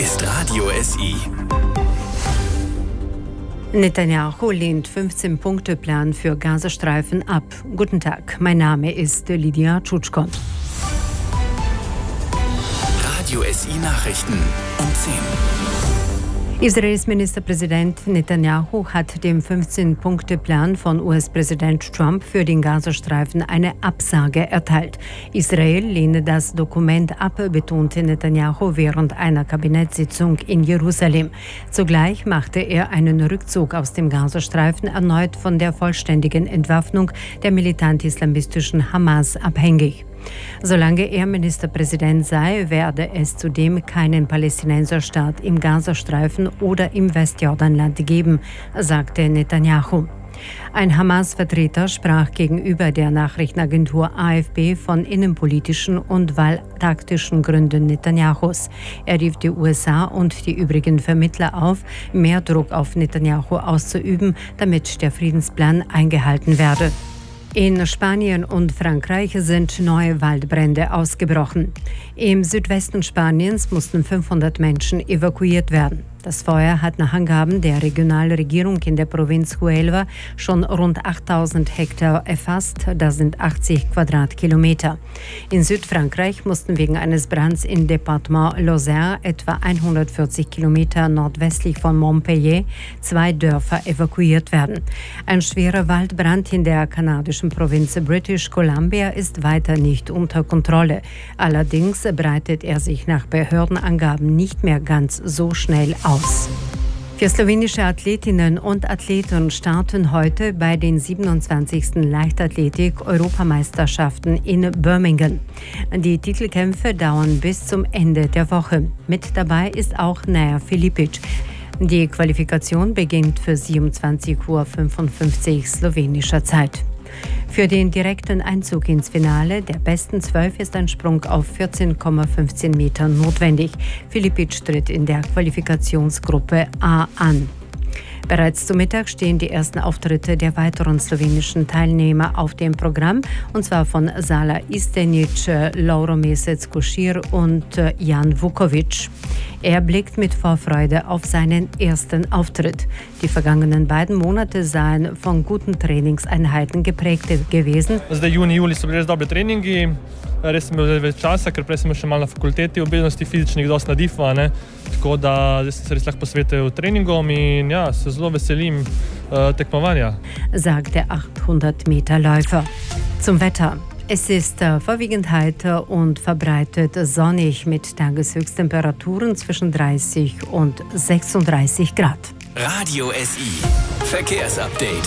ist Radio SI. Netanyahu lehnt 15-Punkte-Plan für Gazastreifen ab. Guten Tag, mein Name ist Lydia Tschutschko. Radio SI Nachrichten um 10. Israels Ministerpräsident Netanyahu hat dem 15-Punkte-Plan von US-Präsident Trump für den Gazastreifen eine Absage erteilt. Israel lehne das Dokument ab, betonte Netanyahu während einer Kabinettssitzung in Jerusalem. Zugleich machte er einen Rückzug aus dem Gazastreifen erneut von der vollständigen Entwaffnung der militant-islamistischen Hamas abhängig. Solange er Ministerpräsident sei, werde es zudem keinen Palästinenserstaat im Gazastreifen oder im Westjordanland geben, sagte Netanyahu. Ein Hamas-Vertreter sprach gegenüber der Nachrichtenagentur AFP von innenpolitischen und wahltaktischen Gründen Netanyahus. Er rief die USA und die übrigen Vermittler auf, mehr Druck auf Netanyahu auszuüben, damit der Friedensplan eingehalten werde. In Spanien und Frankreich sind neue Waldbrände ausgebrochen. Im Südwesten Spaniens mussten 500 Menschen evakuiert werden. Das Feuer hat nach Angaben der Regionalregierung in der Provinz Huelva schon rund 8000 Hektar erfasst, das sind 80 Quadratkilometer. In Südfrankreich mussten wegen eines Brands im Departement Lozère, etwa 140 Kilometer nordwestlich von Montpellier, 2 Dörfer evakuiert werden. Ein schwerer Waldbrand in der kanadischen Provinz British Columbia ist weiter nicht unter Kontrolle. Allerdings breitet er sich nach Behördenangaben nicht mehr ganz so schnell aus. Für slowenische Athletinnen und Athleten starten heute bei den 27. Leichtathletik-Europameisterschaften in Birmingham. Die Titelkämpfe dauern bis zum Ende der Woche. Mit dabei ist auch Nea Filipic. Die Qualifikation beginnt für 27:55 Uhr slowenischer Zeit. Für den direkten Einzug ins Finale der besten 12 ist ein Sprung auf 14,15 Meter notwendig. Filipic tritt in der Qualifikationsgruppe A an. Bereits zu Mittag stehen die ersten Auftritte der weiteren slowenischen Teilnehmer auf dem Programm, und zwar von Sala Istenic, Lauro Mesec-Kuschir und Jan Vukovic. Er blickt mit Vorfreude auf seinen ersten Auftritt. Die vergangenen beiden Monate seien von guten Trainingseinheiten geprägt gewesen. Zdaj juni, juli so bili res dobre treningi, res sem imel več časa, ker prej sem še malo na fakulteti obveznosti fizičnih dosti nadifa, tako da zdaj sem se res lahko posvetil treningom in ja, se zelo veselim tekmovanja. Sagt der 800-Meter-Läufer. Zum Wetter. Es ist vorwiegend heiter und verbreitet sonnig mit Tageshöchsttemperaturen zwischen 30 und 36 Grad. Radio SI Verkehrsupdate.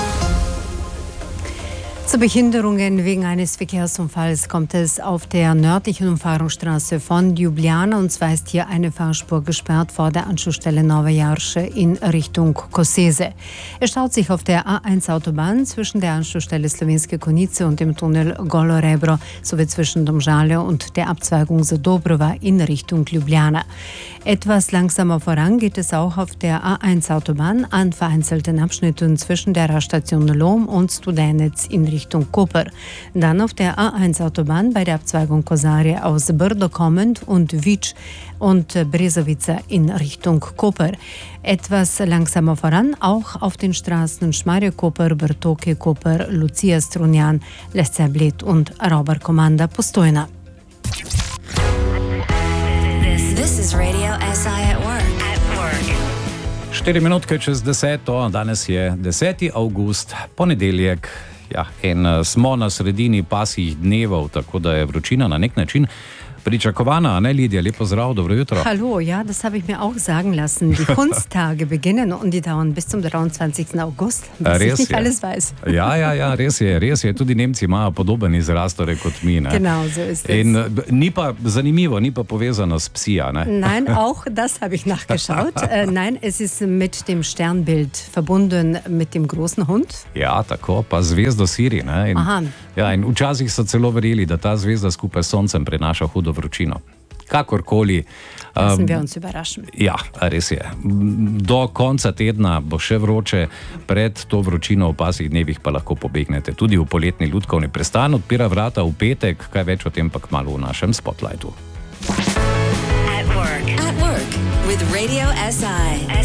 Zu Behinderungen wegen eines Verkehrsunfalls kommt es auf der nördlichen Umfahrungsstraße von Ljubljana, und zwar ist hier eine Fahrspur gesperrt vor der Anschlussstelle Nova Jarše in Richtung Koseze. Es staut sich auf der A1-Autobahn zwischen der Anschlussstelle Slovenske Konjice und dem Tunnel Golo Rebro sowie zwischen Domžale und der Abzweigung Zadobrova in Richtung Ljubljana. Etwas langsamer voran geht es auch auf der A1-Autobahn an vereinzelten Abschnitten zwischen der Raststation Lom und Studenec in Richtung Koper. Dann auf der A1-Autobahn bei der Abzweigung Kozarje aus Brdo kommend und Vič und Brezovica in Richtung Koper. Etwas langsamer voran auch auf den Straßen Šmarje Koper, Bertoke Koper, Lucia Strunjan, Lesce Bled und Robar Komanda Postojna. This is Radio SI at work. 4 minutke čez 10. Danes je 10. avgust, ponedeljek. Ja, in smo na sredini pasjih dnevov, tako da je vročina na nek način pričakovana, ne Lydia? Lepo zdrav, dobro jutro. Hallo, ja, das habe ich mir auch sagen lassen. Die Kunsttage beginnen und die dauern bis zum 23. August, was ich nicht alles weiß. Ja, res je. Tudi Nemci imajo podoben izraz torej kot mi. Ne? Genau, so ist es. In ni pa zanimivo, ni pa povezano s psi, ne? Nein, auch das habe ich nachgeschaut. Nein, es ist mit dem Sternbild verbunden mit dem großen Hund. Ja, tako, pa zvezdo Siri. Ne? Aha. Ja, in včasih so celo verjeli, da ta zvezda skupaj s soncem prenaša hudo vročino. Kakorkoli. Lassen wir uns überraschen. Ja, res je. Do konca tedna bo še vroče, pred to vročino v pasjih dnevih pa lahko pobegnete. Tudi v poletni lutkovni prestan odpira vrata v petek, kaj več o tem pa kmalu v našem Spotlightu. At work. with Radio SI.